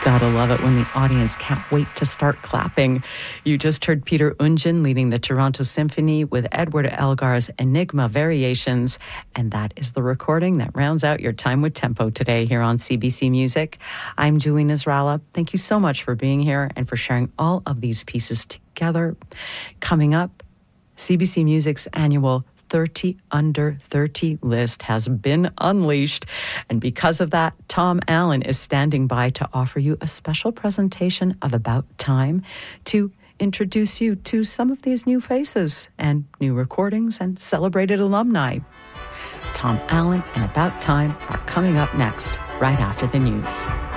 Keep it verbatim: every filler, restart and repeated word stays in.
Gotta love it when the audience can't wait to start clapping. You just heard Peter Ungen leading the Toronto Symphony with Edward Elgar's Enigma Variations, and that is the recording that rounds out your time with tempo today here on C B C Music. I'm Julie Nasrallah. Thank you so much for being here and for sharing all of these pieces together. Coming up, C B C Music's annual thirty under thirty list has been unleashed. And because of that, Tom Allen is standing by to offer you a special presentation of About Time to introduce you to some of these new faces and new recordings and celebrated alumni. Tom Allen and About Time are coming up next, right after the news.